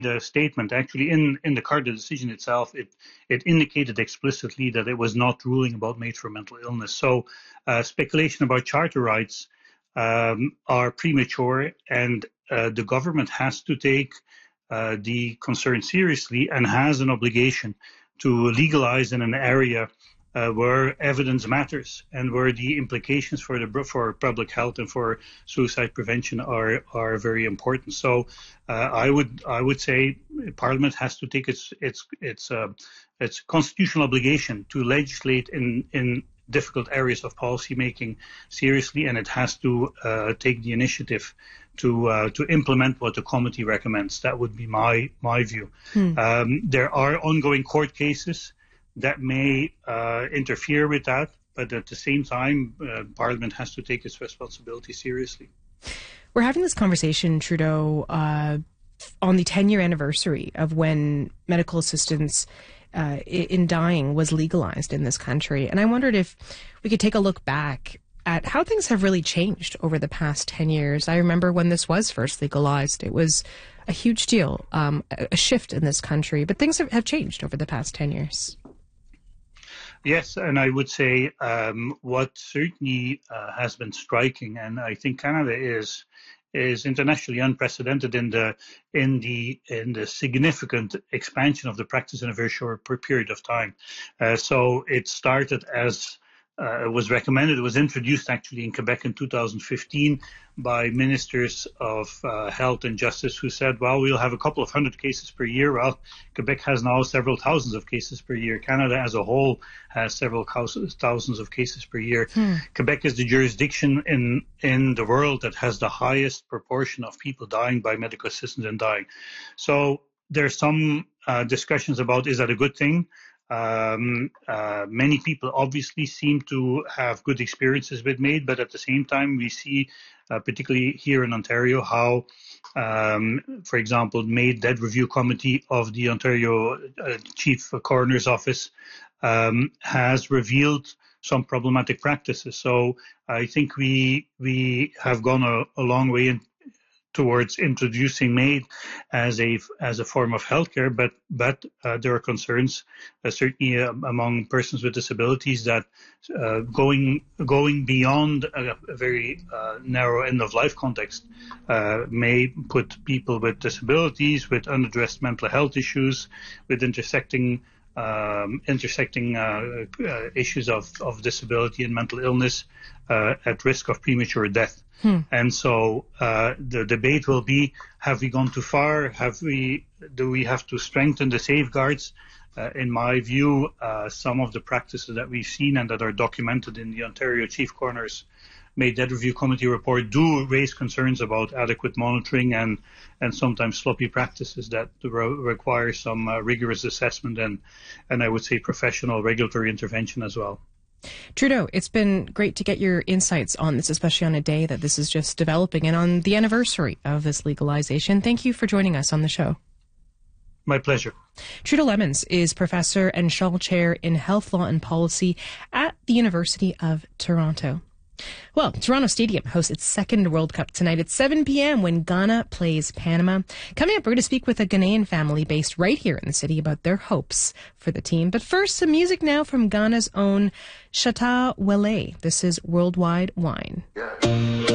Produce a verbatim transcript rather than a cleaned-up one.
the statement, actually in, in the CARTA decision itself, it, it indicated explicitly that it was not ruling about MAID for mental illness. So uh, speculation about charter rights um, are premature, and uh, the government has to take uh, the concern seriously and has an obligation to legalize in an area Uh, where evidence matters and where the implications for the for public health and for suicide prevention are are very important. So uh, I would I would say Parliament has to take its its its uh, its constitutional obligation to legislate in in difficult areas of policy making seriously, and it has to uh, take the initiative to uh, to implement what the committee recommends. That would be my my view. Hmm. Um, there are ongoing court cases that may uh, interfere with that, but at the same time, uh, Parliament has to take its responsibility seriously. We're having this conversation, Trudeau, uh, on the ten-year anniversary of when medical assistance uh, in dying was legalized in this country. And I wondered if we could take a look back at how things have really changed over the past ten years. I remember when this was first legalized, it was a huge deal, um, a shift in this country, but things have, have changed over the past ten years. Yes, and I would say um, what certainly uh, has been striking, and I think Canada is is internationally unprecedented in the in the in the significant expansion of the practice in a very short period of time. Uh, so it started as uh, it was recommended. It was introduced actually in Quebec in two thousand fifteen by ministers of uh, health and justice who said, well, we'll have a couple of hundred cases per year. Well, Quebec has now several thousands of cases per year. Canada as a whole has several thousands of cases per year. Hmm. Quebec is the jurisdiction in, in the world that has the highest proportion of people dying by medical assistance and dying. So there's some uh, discussions about, is that a good thing? Um, uh, many people obviously seem to have good experiences with MAID, but at the same time, we see, uh, particularly here in Ontario, how, um, for example, MAID Dead Review Committee of the Ontario uh, Chief Coroner's Office um, has revealed some problematic practices. So I think we we have gone a, a long way in towards introducing MAID as a as a form of healthcare, but but uh, there are concerns, uh, certainly uh, among persons with disabilities, that uh, going going beyond a, a very uh, narrow end of life context uh, may put people with disabilities, with unaddressed mental health issues, with intersecting um, intersecting uh, uh, issues of of disability and mental illness uh, at risk of premature death. Hmm. And so uh, the debate will be, have we gone too far? Have we, do we have to strengthen the safeguards? Uh, in my view, uh, some of the practices that we've seen and that are documented in the Ontario Chief Coroner's MAID Dead Review Committee report do raise concerns about adequate monitoring and, and sometimes sloppy practices that re- require some uh, rigorous assessment and, and I would say professional regulatory intervention as well. Trudeau, it's been great to get your insights on this, especially on a day that this is just developing and on the anniversary of this legalization. Thank you for joining us on the show. My pleasure. Trudeau Lemmens is professor and Shaw Chair in Health Law and Policy at the University of Toronto. Well, Toronto Stadium hosts its second World Cup tonight at seven p.m. when Ghana plays Panama. Coming up, we're going to speak with a Ghanaian family based right here in the city about their hopes for the team. But first, some music now from Ghana's own Shatta Wale. This is Worldwide Wine. Yeah.